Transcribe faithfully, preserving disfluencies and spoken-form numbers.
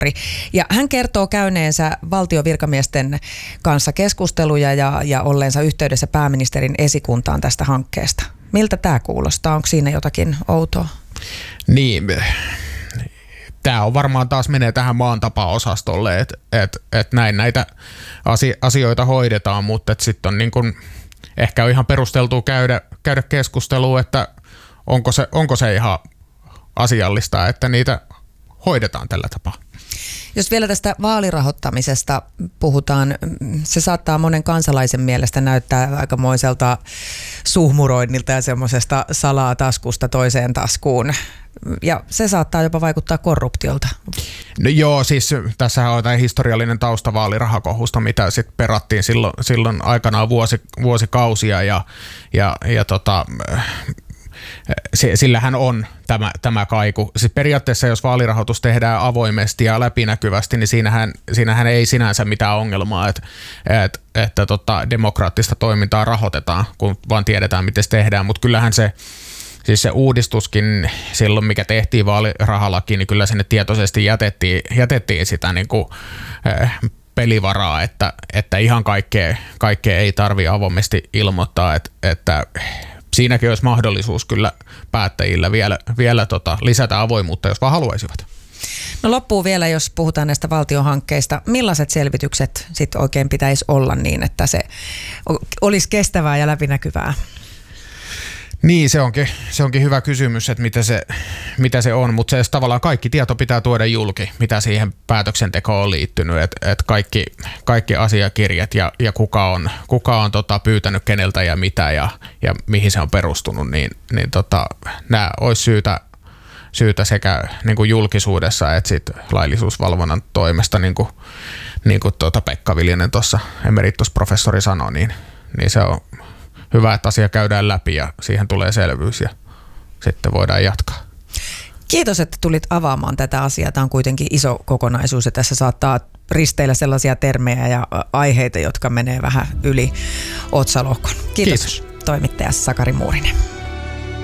Ja hän kertoo käyneensä valtiovirkamiesten kanssa keskusteluja ja, ja olleensa yhteydessä pääministerin esikuntaan tästä hankkeesta. Miltä tämä kuulostaa? Onko siinä jotakin outoa? Niin, tämä on varmaan taas menee tähän maan tapa-osastolle, että et, et näin näitä asioita hoidetaan, mutta sitten on niin kun, ehkä on ihan perusteltua käydä, käydä keskustelua, että onko se, onko se ihan asiallista, että niitä hoidetaan tällä tapaa. Jos vielä tästä vaalirahoittamisesta puhutaan, se saattaa monen kansalaisen mielestä näyttää aikamoiselta suhmuroinnilta ja semmoisesta salaa taskusta toiseen taskuun. Ja se saattaa jopa vaikuttaa korruptiolta. No joo, siis tässähän on tämä historiallinen tausta vaalirahakohusta, mitä sitten perattiin silloin, silloin aikanaan vuosi, vuosikausia ja, ja, ja tota, sillähän on tämä, tämä kaiku. Siis periaatteessa jos vaalirahoitus tehdään avoimesti ja läpinäkyvästi, niin siinähän, siinähän ei sinänsä mitään ongelmaa, että, että, että tota, demokraattista toimintaa rahoitetaan, kun vaan tiedetään, miten se tehdään, mutta kyllähän se Siis se uudistuskin silloin, mikä tehtiin vaalirahalakiin, niin kyllä sinne tietoisesti jätettiin, jätettiin sitä niin kuin, äh, pelivaraa, että, että ihan kaikkea, kaikkea ei tarvitse avoimesti ilmoittaa, että, että siinäkin olisi mahdollisuus kyllä päättäjillä vielä, vielä tota, lisätä avoimuutta, jos vaan haluaisivat. No loppuu vielä, jos puhutaan näistä valtionhankkeista. Millaiset selvitykset sitten oikein pitäisi olla niin, että se olisi kestävää ja läpinäkyvää? Niin, se onkin, se onkin hyvä kysymys, että mitä se, mitä se on, mutta se tavallaan kaikki tieto pitää tuoda julki, mitä siihen päätöksentekoon on liittynyt, että et kaikki, kaikki asiakirjat ja, ja kuka on, kuka on tota, pyytänyt keneltä ja mitä ja, ja mihin se on perustunut, niin, niin tota, nämä olisi syytä, syytä sekä niin kuin julkisuudessa että sit laillisuusvalvonnan toimesta, niin kuin, niin kuin tuota Pekka Viljanen tuossa emeritusprofessori sanoi, niin, niin se on hyvä, että asia käydään läpi ja siihen tulee selvyys ja sitten voidaan jatkaa. Kiitos, että tulit avaamaan tätä asiaa. Tämä on kuitenkin iso kokonaisuus ja tässä saattaa risteillä sellaisia termejä ja aiheita, jotka menee vähän yli otsalohkon. Kiitos, Kiitos. Toimittaja Sakari Muurinen.